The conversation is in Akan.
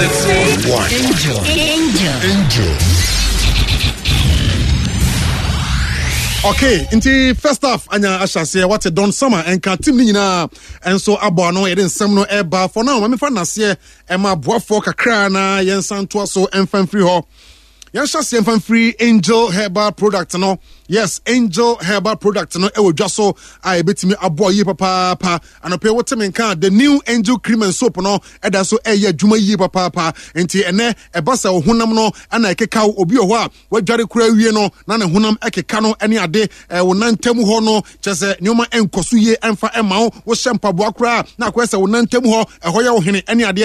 Angel. Okay, inti first half anya ashase what a don summer and can team ni nyina enso abo no yeden nsem no eba for now me fa nase e ma boafo kakra na yensan to so enfan free ho yenshase enfan free Angel Herbal product no. Yes, Angel Herbal product no e wodwa so a betimi abo yi papa anope wotemen kan the new Angel cream and soap no eda so eye adwuma yi papa enti ene e basa honam no ana ekeka obi ho a wadware kura wie no na ne honam ekeka no ene ade wonantem ho no chese nyoma enkoso ye emfa ema wo hye mpaboa kura na kwese wonantem ho eho ye wo hene ene ade